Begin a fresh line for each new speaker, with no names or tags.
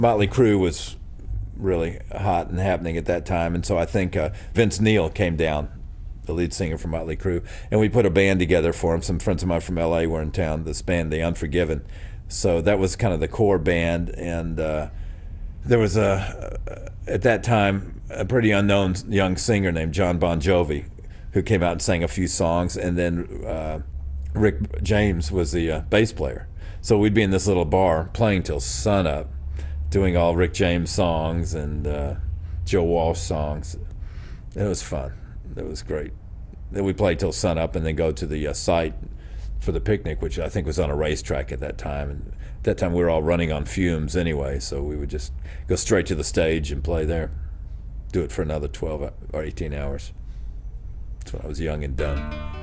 Motley Crue was really hot and happening at that time, and so I think Vince Neil came down, the lead singer from Motley Crue, and we put a band together for him. Some friends of mine from LA were in town. This band, The Unforgiven, so that was kind of the core band. And there was at that time a pretty unknown young singer named John Bon Jovi who came out and sang a few songs, and then Rick James was the bass player. So we'd be in this little bar playing till sunup, doing all Rick James songs and Joe Walsh songs. It was fun. It was great. Then we played till sunup and then go to the site for the picnic, which I think was on a racetrack at that time. And at that time we were all running on fumes anyway, so we would just go straight to the stage and play there. Do it for another 12 or 18 hours. That's when I was young and dumb.